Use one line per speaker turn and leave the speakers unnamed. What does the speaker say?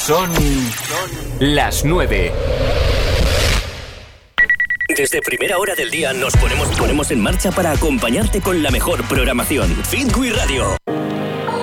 Son las 9.
Desde primera hora del día nos ponemos en marcha para acompañarte con la mejor programación. Fitwi Radio.